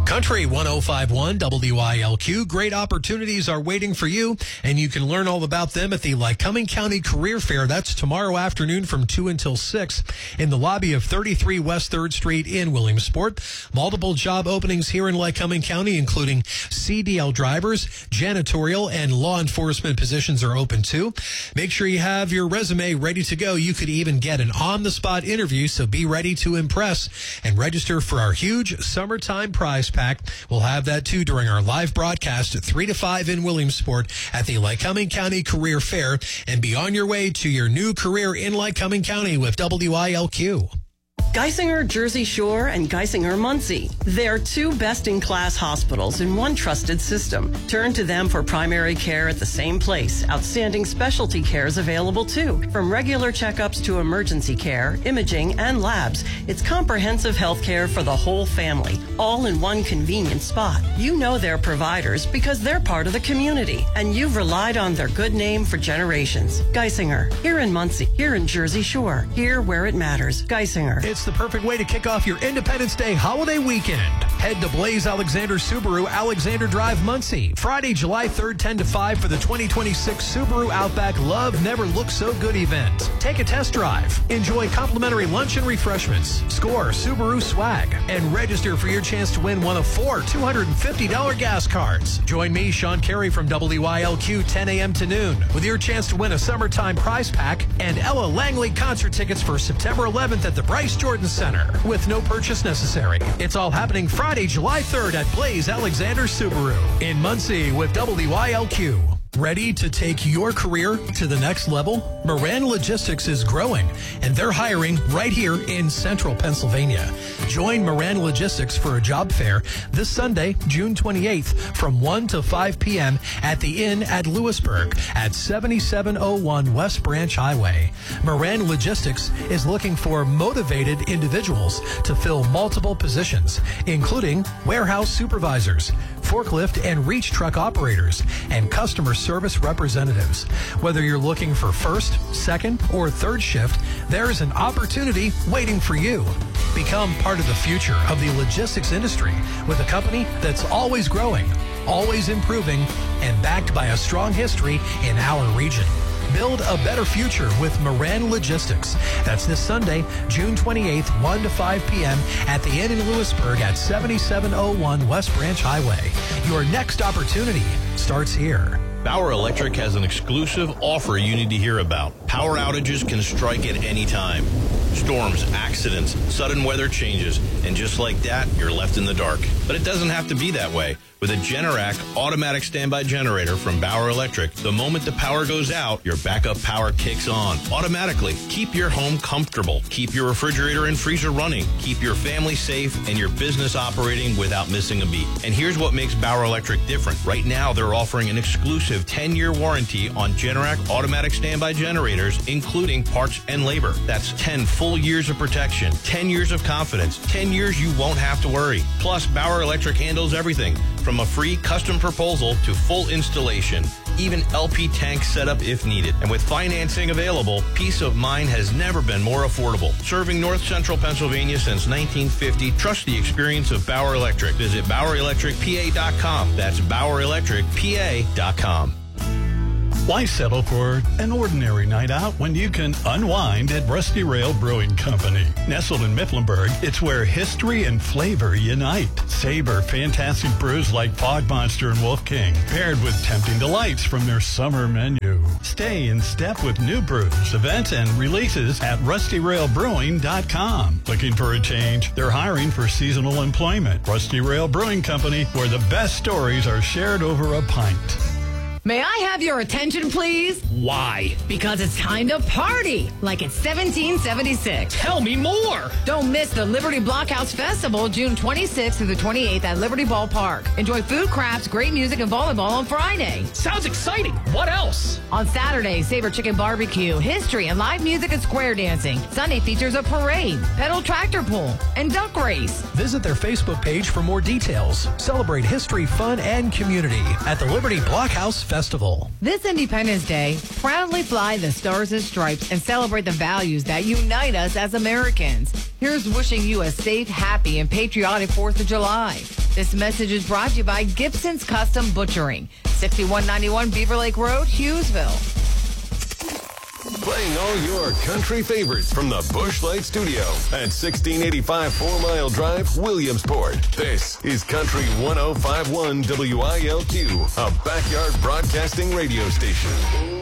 Country 105.1 WILQ. Great opportunities are waiting for you, and you can learn all about them at the Lycoming County Career Fair. That's tomorrow afternoon from 2 until 6 in the lobby of 33 West 3rd Street in Williamsport. Multiple job openings here in Lycoming County, including CDL drivers, janitorial, and law enforcement positions are open too. Make sure you have your resume ready to go. You could even get an on-the-spot interview, so be ready to impress and register for our huge summertime prize pack. We'll have that too during our live broadcast at 3 to 5 in Williamsport at the Lycoming County Career Fair, and be on your way to your new career in Lycoming County with WILQ. Geisinger Jersey Shore and Geisinger Muncie. They're two best-in-class hospitals in one trusted system. Turn to them for primary care at the same place. Outstanding specialty care is available too. From regular checkups to emergency care, imaging, and labs, it's comprehensive health care for the whole family, all in one convenient spot. You know their providers because they're part of the community, and you've relied on their good name for generations. Geisinger, here in Muncie, here in Jersey Shore, here where it matters. Geisinger. It's the perfect way to kick off your Independence Day holiday weekend. Head to Blaze Alexander Subaru, Alexander Drive, Muncie. Friday, July 3rd, 10 to 5 for the 2026 Subaru Outback Love Never Looked So Good event. Take a test drive. Enjoy complimentary lunch and refreshments. Score Subaru swag. And register for your chance to win one of 4 $250 gas cards. Join me, Sean Carey from WILQ, 10 a.m. to noon, with your chance to win a summertime prize pack and Ella Langley concert tickets for September 11th at the Bryce Jordan Center with no purchase necessary. It's all happening Friday, July 3rd at Blaze Alexander Subaru in Muncie with WILQ. Ready to take your career to the next level? Moran Logistics is growing, and they're hiring right here in central Pennsylvania. Join Moran Logistics for a job fair this Sunday, June 28th from 1 to 5 p.m. at the Inn at Lewisburg at 7701 West Branch Highway. Moran Logistics is looking for motivated individuals to fill multiple positions, including warehouse supervisors, forklift and reach truck operators, and customer service representatives. Whether you're looking for first, second, or third shift, there is an opportunity waiting for you. Become part of the future of the logistics industry with a company that's always growing, always improving, and backed by a strong history in our region. Build a better future with Moran Logistics. That's this Sunday, June 28th, 1 to 5 p.m. at the Inn in Lewisburg at 7701 West Branch Highway. Your next opportunity starts here. Bauer Electric has an exclusive offer you need to hear about. Power outages can strike at any time. Storms, accidents, sudden weather changes, and just like that, you're left in the dark. But it doesn't have to be that way. With a Generac automatic standby generator from Bauer Electric, the moment the power goes out, your backup power kicks on automatically. Keep your home comfortable. Keep your refrigerator and freezer running. Keep your family safe and your business operating without missing a beat. And here's what makes Bauer Electric different. Right now, they're offering an exclusive 10-year warranty on Generac automatic standby generators, including parts and labor. That's 10 full years of protection, 10 years of confidence, 10 years you won't have to worry. Plus, Bauer Electric handles everything from a free custom proposal to full installation, even LP tank setup if needed. And with financing available, peace of mind has never been more affordable. Serving North Central Pennsylvania since 1950, trust the experience of Bauer Electric. Visit BauerElectricPA.com. That's BauerElectricPA.com. Why settle for an ordinary night out when you can unwind at Rusty Rail Brewing Company? Nestled in Mifflinburg, it's where history and flavor unite. Savor fantastic brews like Fog Monster and Wolf King, paired with tempting delights from their summer menu. Stay in step with new brews, events, and releases at RustyRailBrewing.com. Looking for a change? They're hiring for seasonal employment. Rusty Rail Brewing Company, where the best stories are shared over a pint. May I have your attention, please? Why? Because it's time to party, like it's 1776. Tell me more. Don't miss the Liberty Blockhouse Festival, June 26th through the 28th at Liberty Ballpark. Enjoy food, crafts, great music, and volleyball on Friday. Sounds exciting. What else? On Saturday, Savor Chicken Barbecue, history, and live music and square dancing. Sunday features a parade, pedal tractor pull, and duck race. Visit their Facebook page for more details. Celebrate history, fun, and community at the Liberty Blockhouse Festival. This Independence Day, proudly fly the Stars and Stripes and celebrate the values that unite us as Americans. Here's wishing you a safe, happy, and patriotic 4th of July. This message is brought to you by Gibson's Custom Butchering, 6191 Beaver Lake Road, Hughesville. Playing all your country favorites from the Busch Light Studio at 1685 4 Mile Drive, Williamsport. This is Country 1051 WILQ, a backyard broadcasting radio station.